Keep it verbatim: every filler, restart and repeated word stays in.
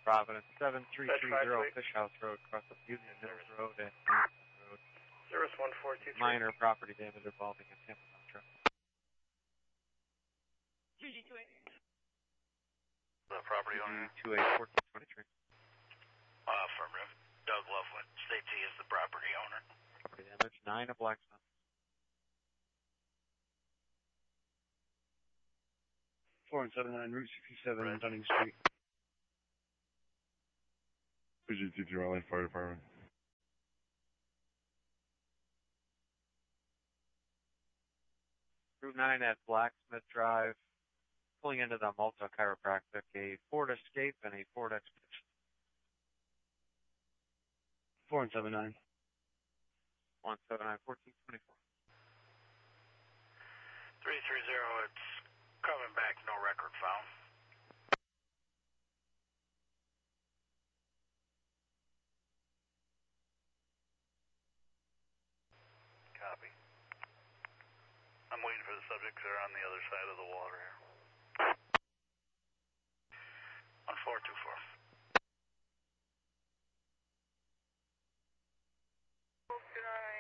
Providence, seven three three zero Fish House Road, across the Union Mills Road and Road. Service one four two three. Minor property damage involving a Tampa truck. G G two eight. The property owner? two eight fourteen twenty-three. Uh, affirmative. Doug Loveland, states he is the property owner. Property damage, nine of Blackstone. four and seven nine, Route sixty-seven, Red. Dunning Street. P G T two Island Fire Department. Route nine at Blacksmith Drive, pulling into the Malta Chiropractic, a Ford Escape and a Ford Expedition. four and seven nine. one seven nine, fourteen twenty-four. three three zero, it's coming back, no record found. Copy. I'm waiting for the subjects that are on the other side of the water here. one four two four. Good night.